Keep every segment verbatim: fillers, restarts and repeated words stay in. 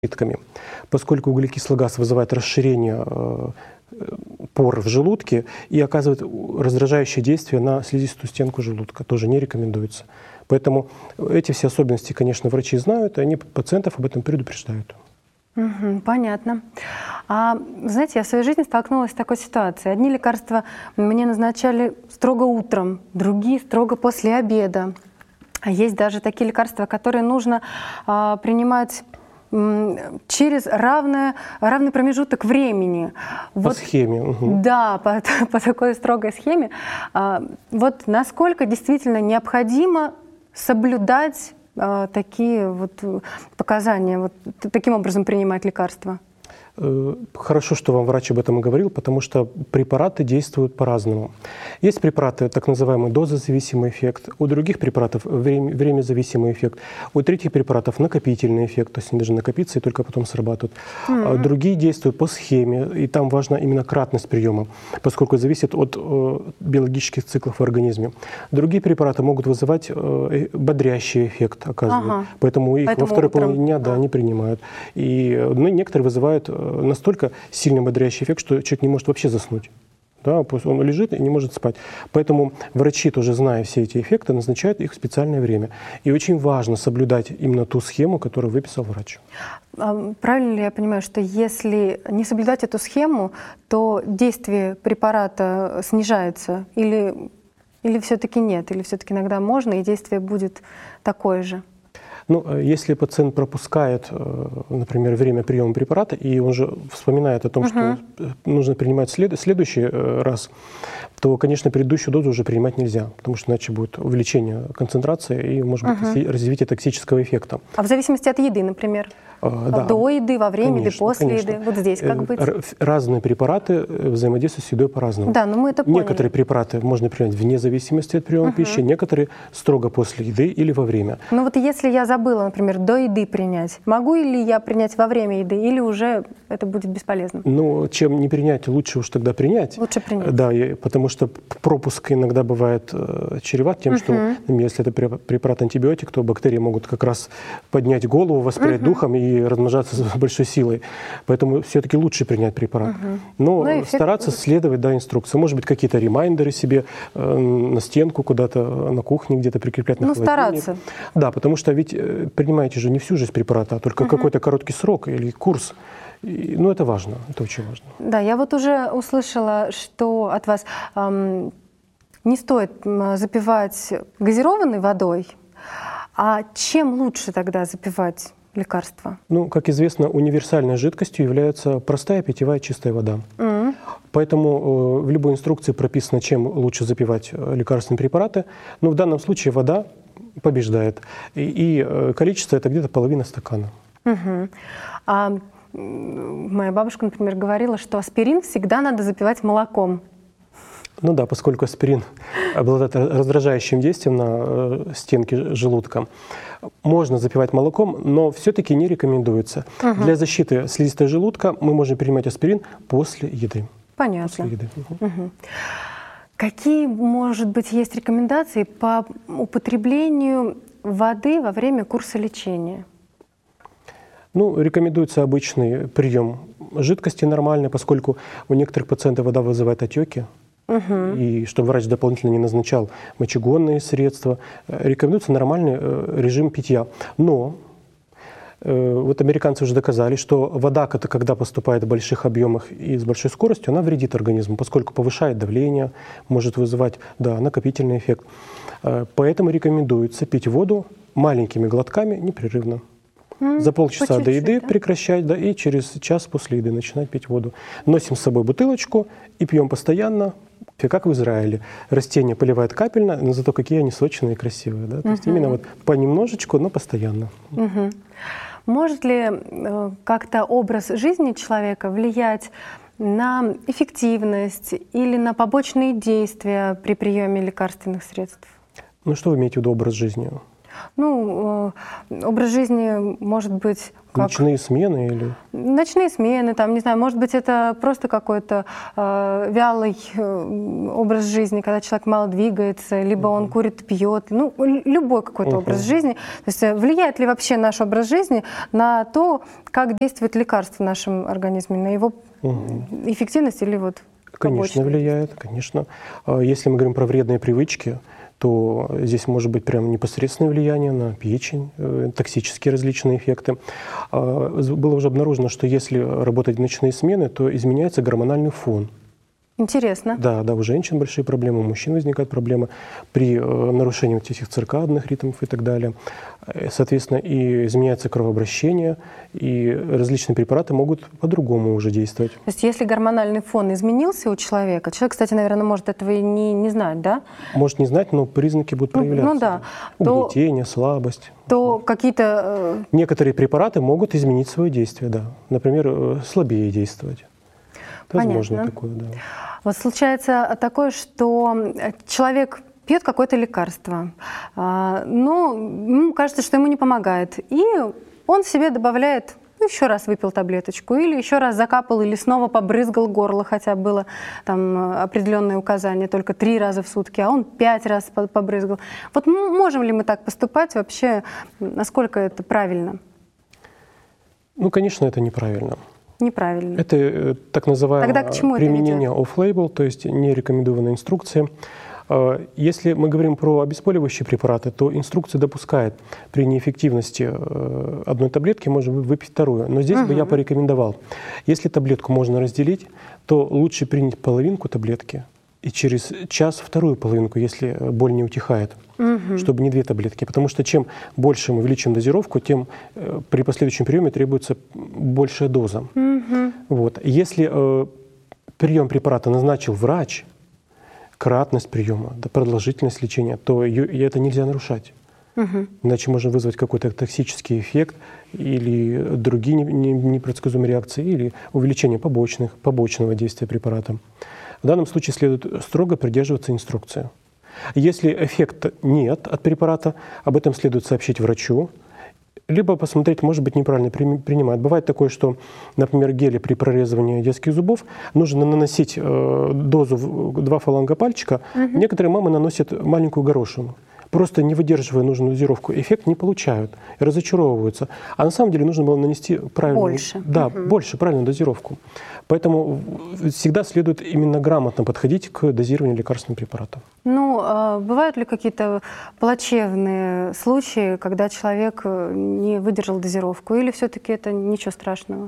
жидкими, поскольку углекислый газ вызывает расширение пор в желудке и оказывает раздражающее действие на слизистую стенку желудка. Тоже не рекомендуется. Поэтому эти все особенности, конечно, врачи знают, и они пациентов об этом предупреждают. Угу, понятно. А, знаете, я в своей жизни столкнулась с такой ситуацией. Одни лекарства мне назначали строго утром, другие строго после обеда. А есть даже такие лекарства, которые нужно а, принимать через равное, равный промежуток времени. По вот, схеме. Угу. Да, по, по такой строгой схеме. А, вот насколько действительно необходимо соблюдать а, такие вот показания, вот таким образом принимать лекарства? Хорошо, что вам врач об этом и говорил, потому что препараты действуют по-разному. Есть препараты, так называемый дозозависимый эффект, у других препаратов время, времязависимый эффект, у третьих препаратов накопительный эффект, то есть они должны накопиться и только потом срабатывают. Mm-hmm. Другие действуют по схеме, и там важна именно кратность приема, поскольку зависит от э, биологических циклов в организме. Другие препараты могут вызывать э, бодрящий эффект, оказывают, ага. поэтому их поэтому во второй утром... половине дня да, не принимают. И ну, некоторые вызывают настолько сильный бодрящий эффект, что человек не может вообще заснуть. Да, он лежит и не может спать. Поэтому врачи, тоже зная все эти эффекты, назначают их в специальное время. И очень важно соблюдать именно ту схему, которую выписал врач. Правильно ли я понимаю, что если не соблюдать эту схему, то действие препарата снижается? Или, или все-таки нет? Или все-таки иногда можно, и действие будет такое же? Ну, если пациент пропускает, например, время приема препарата, и он же вспоминает о том, uh-huh. что нужно принимать след... следующий раз, то, конечно, предыдущую дозу уже принимать нельзя, потому что иначе будет увеличение концентрации и, может быть, uh-huh. развитие токсического эффекта. А в зависимости от еды, например? Да. До еды, во время конечно, или после конечно. еды? Вот здесь как быть? Разные препараты взаимодействуют с едой по-разному. Да, но мы это поняли. Некоторые препараты можно принять вне зависимости от приема uh-huh. пищи, некоторые строго после еды или во время. Ну вот если я забыла, например, до еды принять, могу ли я принять во время еды или уже это будет бесполезно? Ну, чем не принять, лучше уж тогда принять. Лучше принять. Да, потому что пропуск иногда бывает чреват тем, uh-huh. что если это препарат антибиотик, то бактерии могут как раз поднять голову, воспрять uh-huh. духом и размножаться с большой силой. Поэтому все-таки лучше принять препарат. Uh-huh. Но ну, стараться следовать да, инструкции. Может быть, какие-то ремайндеры себе э, на стенку, куда-то на кухне где-то прикреплять на ну, холодильник. Стараться. Да, потому что ведь э, принимаете же не всю жизнь препарата, а только uh-huh. какой-то короткий срок или курс. И, ну, это важно, это очень важно. Да, я вот уже услышала, что от вас эм, не стоит запивать газированной водой. А чем лучше тогда запивать лекарства? Ну, как известно, универсальной жидкостью является простая питьевая чистая вода. Mm-hmm. Поэтому э, в любой инструкции прописано, чем лучше запивать лекарственные препараты. Но в данном случае вода побеждает. И, и э, количество это где-то половина стакана. Mm-hmm. А, моя бабушка, например, говорила, что аспирин всегда надо запивать молоком. Ну да, поскольку аспирин обладает раздражающим действием на стенки желудка, можно запивать молоком, но все-таки не рекомендуется. Угу. Для защиты слизистой желудка мы можем принимать аспирин после еды. Понятно. После еды. Угу. Угу. Какие, может быть, есть рекомендации по употреблению воды во время курса лечения? Ну, рекомендуется обычный прием жидкости нормальный, поскольку у некоторых пациентов вода вызывает отеки. Угу. И чтобы врач дополнительно не назначал мочегонные средства, рекомендуется нормальный режим питья. Но э, вот американцы уже доказали, что вода, когда поступает в больших объемах и с большой скоростью, она вредит организму, поскольку повышает давление, может вызывать да, накопительный эффект. Поэтому рекомендуется пить воду маленькими глотками непрерывно. За полчаса до еды да? прекращать, да, и через час после еды начинать пить воду. Носим с собой бутылочку и пьем постоянно, как в Израиле. Растения поливают капельно, но зато какие они сочные и красивые. Да? То uh-huh. есть именно вот понемножечку, но постоянно. Uh-huh. Может ли э, как-то образ жизни человека влиять на эффективность или на побочные действия при приеме лекарственных средств? Ну что вы имеете в виду образ жизни? Ну, э, образ жизни может быть как... Ночные смены или... Ночные смены, там, не знаю, может быть, это просто какой-то э, вялый э, образ жизни, когда человек мало двигается, либо он курит, пьет, ну, л- любой какой-то Мгм. образ жизни. То есть э, влияет ли вообще наш образ жизни на то, как действует лекарство в нашем организме, на его Мгм. эффективность или вот Конечно, побочные? влияет, конечно. А Если мы говорим про вредные привычки, то здесь может быть прям непосредственное влияние на печень, э, токсические различные эффекты. А, з- Было уже обнаружено, что если работать в ночные смены, то изменяется гормональный фон. Интересно. Да, да, у женщин большие проблемы, у мужчин возникают проблемы при э, нарушении вот этих циркадных ритмов и так далее. Э, Соответственно, и изменяется кровообращение, и различные препараты могут по-другому уже действовать. То есть если гормональный фон изменился у человека, человек, кстати, наверное, может этого и не, не знать, да, Может не знать, но признаки будут Ну, проявляться. ну да, то- Угнетение, слабость. то какие-то... э, Некоторые препараты могут изменить свое действие, да. Например, э, слабее действовать. Возможно Понятно. такое, да. Вот случается такое, что человек пьет какое-то лекарство, а, но ему кажется, что ему не помогает, и он себе добавляет, ну, еще раз выпил таблеточку, или еще раз закапал, или снова побрызгал горло, хотя было там определенное указание только три раза в сутки, а он пять раз по- побрызгал. Вот м- можем ли мы так поступать вообще? Насколько это правильно? Ну, конечно, это неправильно. Неправильно. Это э, так называемое Тогда к чему это применение off-label, то есть нерекомендованные инструкции. Э, Если мы говорим про обезболивающие препараты, то инструкция допускает при неэффективности э, одной таблетки можно вы- выпить вторую. Но здесь бы я порекомендовал, если таблетку можно разделить, то лучше принять половинку таблетки и через час вторую половинку, если боль не утихает, чтобы не две таблетки. Потому что чем больше мы увеличим дозировку, тем э, при последующем приеме требуется большая доза. Вот. Если э, прием препарата назначил врач, кратность приема, да, продолжительность лечения, то ее, и это нельзя нарушать. Иначе можно вызвать какой-то токсический эффект или другие не- не- непредсказуемые реакции, или увеличение побочных, побочного действия препарата. В данном случае следует строго придерживаться инструкции. Если эффекта нет от препарата, об этом следует сообщить врачу, либо посмотреть, может быть, неправильно при- принимают. Бывает такое, что, например, гели при прорезывании детских зубов нужно наносить э, дозу в два фаланга пальчика. Некоторые мамы наносят маленькую горошину. Просто не выдерживая нужную дозировку, эффект не получают, разочаровываются. А на самом деле нужно было нанести правильную, Больше. да, больше, правильную дозировку. Поэтому всегда следует именно грамотно подходить к дозированию лекарственного препарата. Ну, а бывают ли какие-то плачевные случаи, когда человек э, не выдержал дозировку, или все-таки это ничего страшного?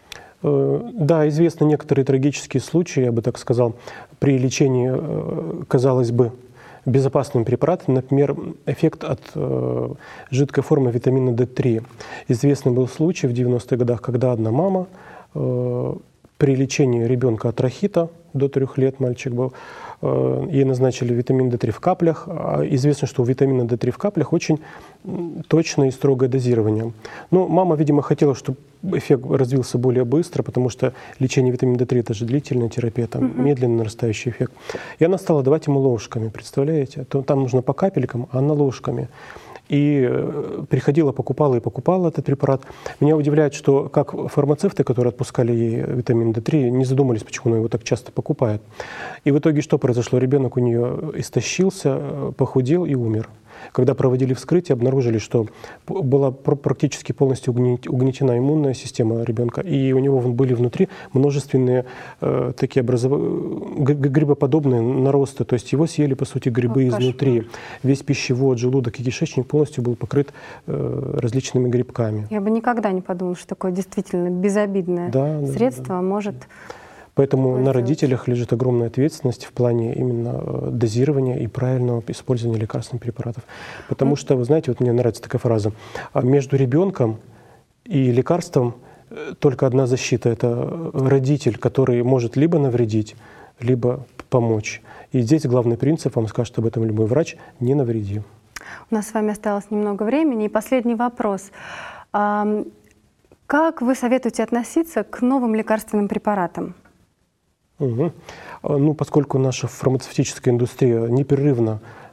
Э, Да, известны некоторые трагические случаи, я бы так сказал, при лечении, э, казалось бы, безопасным препаратом, например, эффект от э, жидкой формы витамина дэ три. Известный был случай в девяностых годах, когда одна мама э, при лечении ребенка от рахита, до трех лет мальчик был, э, ей назначили витамин дэ три в каплях. А известно, что у витамина дэ три в каплях очень м, точное и строгое дозирование. Но мама, видимо, хотела, чтобы эффект развился более быстро, потому что лечение витамина дэ три – это же длительная терапия, там медленно нарастающий эффект. И она стала давать ему ложками, представляете? То там нужно по капелькам, а она ложками. И э, приходила, покупала и покупала этот препарат. Меня удивляет, что как фармацевты, которые отпускали ей витамин дэ три, не задумались, почему она его так часто покупает. И в итоге что произошло? Ребенок у нее истощился, э, похудел и умер. Когда проводили вскрытие, обнаружили, что п- была пр- практически полностью угнет- угнетена иммунная система ребенка, и у него вон были внутри множественные э, такие образов... г- г- грибоподобные наросты, то есть его съели, по сути, грибы О, кошмар. изнутри. Весь пищевод, желудок и кишечник полностью был покрыт э, различными грибками. Я бы никогда не подумала, что такое действительно безобидное Да, да, средство может... Поэтому Такое на делать. родителях лежит огромная ответственность в плане именно э, дозирования и правильного использования лекарственных препаратов. Потому что, вы знаете, вот мне нравится такая фраза, а между ребенком и лекарством э, только одна защита – это родитель, который может либо навредить, либо помочь. И здесь главный принцип, вам скажет об этом любой врач – не навреди. У нас с вами осталось немного времени. И последний вопрос. А, Как вы советуете относиться к новым лекарственным препаратам? Мгм. А, Ну, поскольку наша фармацевтическая индустрия непрерывно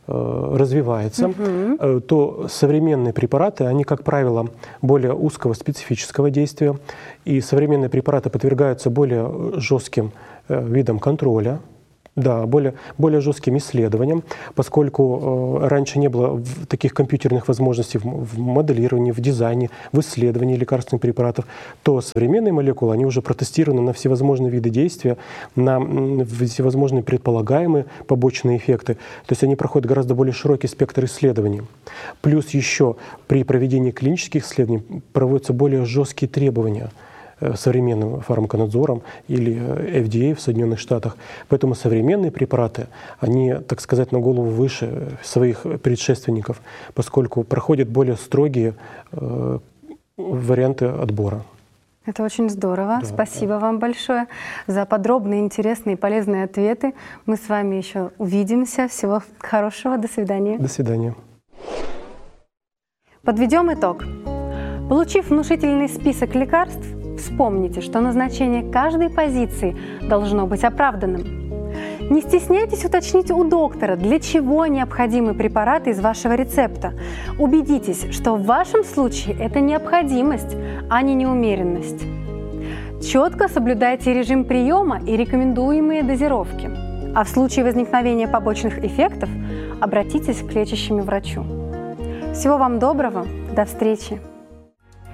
э, развивается, э, то современные препараты, они, как правило, более узкого специфического действия, и современные препараты подвергаются более жестким э, видам контроля, да, более, более жестким исследованиям, поскольку э, раньше не было в- таких компьютерных возможностей в, м- в моделировании, в дизайне, в исследовании лекарственных препаратов, то современные молекулы, они уже протестированы на всевозможные виды действия, на м, всевозможные предполагаемые побочные эффекты. То есть они проходят гораздо более широкий спектр исследований. Плюс еще при проведении клинических исследований проводятся более жесткие требования э, современным фармаконадзором или э, эф ди эй в Соединенных Штатах. Поэтому современные препараты, они, так сказать, на голову выше своих предшественников, поскольку проходят более строгие э, варианты отбора. Это очень здорово. Да, Спасибо вам большое за подробные, интересные и полезные ответы. Мы с вами еще увидимся. Всего хорошего. До свидания. До свидания. Подведем итог. Получив внушительный список лекарств, вспомните, что назначение каждой позиции должно быть оправданным. Не стесняйтесь уточнить у доктора, для чего необходимы препараты из вашего рецепта. Убедитесь, что в вашем случае это необходимость, а не неумеренность. Четко соблюдайте режим приема и рекомендуемые дозировки. А в случае возникновения побочных эффектов обратитесь к лечащему врачу. Всего вам доброго, до встречи!